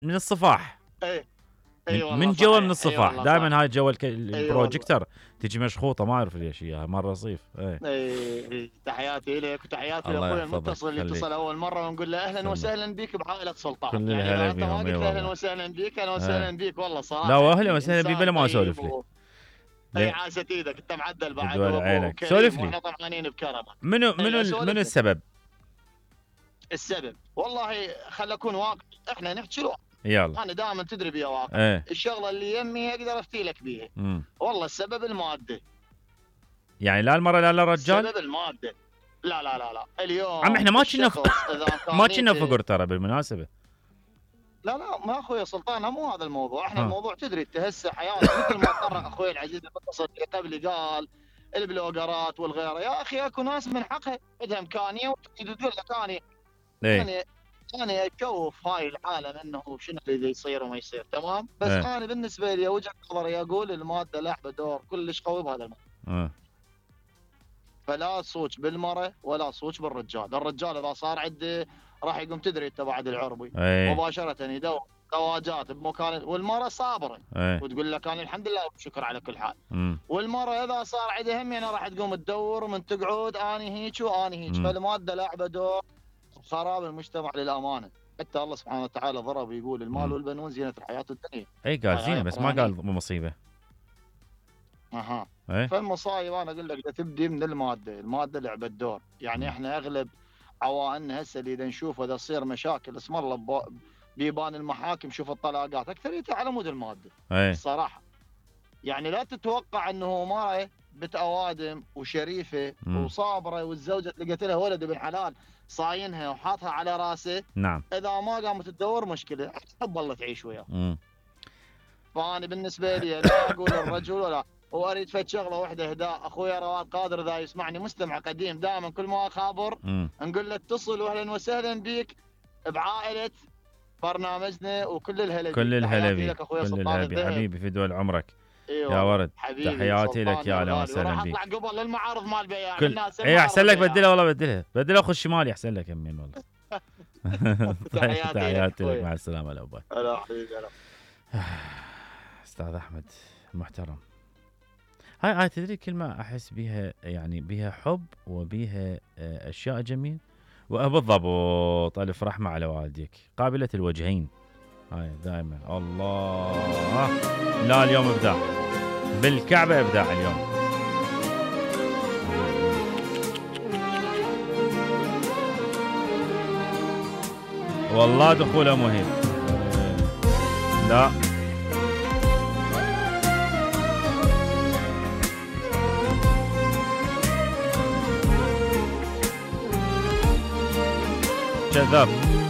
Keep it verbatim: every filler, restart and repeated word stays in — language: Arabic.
من الصفاح. اي اي والله من جوا من الصفاح. أي دائما هاي جوا البروجيكتر تجي مشخوطه، ما اعرف ليش اياها مره رصيف. اي اي تحياتي لك وتحياتي لاخوي المتصل اللي اتصل اول مره، ونقول له اهلا وسهلا بك بعائله سلطان. كل يعني الهلا انت ما بيهم. قلت له اهلا وسهلا بك، اهلا وسهلا بك والله صراحه. لا واهلا وسهلا بي بلا ما اسولف لك. اي عاسه ايدك، انت معدل بعد وابوك سولف لي. واحنا طمعانين بكرمك. منو منو منو السبب؟ السبب والله خل اكون واقع، احنا نحكي له. يلا انا دائما تدري بيها واقع. ايه. الشغله اللي يمي اقدر افتي لك بيها. مم. والله السبب الماده. يعني لا المرأة لا الرجال؟ السبب الماده. لا لا لا لا اليوم عم احنا ما كنا ف... ما كنا فقر ترى بالمناسبة. لا لا ما اخوي سلطان، مو هذا الموضوع. احنا ها. الموضوع تدري تهسه حياتك مثل ما قرر اخوي العزيز المتصل قبلي قال البلوجرات والغيره. يا اخي اكو ناس من حقها عندها امكانيه وتقول لك انا يعني انا اشوف هاي العالم انه شنو اللي يصير وما يصير تمام، بس ايه. انا بالنسبه لي وجهه نظري اقول الماده لعبه دور كلش قوي بهذا الموضوع. اه. فلا صوت بالمراه ولا صوت بالرجال. الرجال اذا صار عنده راح يقوم تدري انت بعد العربي ايه. مباشره يدور زواجات بمكان، والمراه صابره ايه. وتقول لك انا الحمد لله والشكر على كل حال. م. والمراه اذا صار عندها هم يعني راح تقوم تدور ومن تقعد اني هيك واني هيك. فالماده لعبه دور خراب المجتمع للامانه. حتى الله سبحانه وتعالى ضرب يقول المال م. والبنون زينه الحياه الدنيا. اي قال زينه بس ما قال مصيبه. اها ايه؟ فالمصايب انا اقول لك تبدي من الماده. الماده لعبه دور. يعني م. احنا اغلب عوائلنا هسه اللي نشوفه اذا تصير مشاكل اسم الله بيبان المحاكم، شوف الطلاقات اكثريتها على مود الماده ايه. الصراحه يعني لا تتوقع انه مرأة بنت اوادم وشريفه م. وصابره والزوجه لقيت لها ولد ابن حلال صاينها وحاطها على راسه. نعم. اذا ما قامت تدور مشكله، تحب الله تعيش وياه. فانا بالنسبه لي لا اقول الرجل ولا. واريد فد شغله واحده اهداء اخويا رواد قادر اذا يسمعني مستمع قديم دائما كل ما اخابر م. نقول له اتصل واهلا وسهلا بك بعائله برنامجنا وكل الهلا كل الهلا بك كل الهلا بك حبيبي في دول عمرك. أيوة. يا ورد تحياتي لك يا اهلا وسهلا بك. راح اطلع قبل للمعارض مال بياع كل... الناس. اي احسن لك بدلها والله بدلها بدلها خش شمالي احسن لك يمين والله. تحياتي لك مع السلامه لا باي. هلا حبيبي هلا. استاذ احمد المحترم، هاي هاي تدري كلمه احس بيها يعني بيها حب وبيها اشياء جميل وبالضبط الف رحمه على والديك قابله الوجهين. هاي دائما الله. لا اليوم ابداع بالكعبه، ابداع اليوم. والله دخوله مهم. لا كذاب.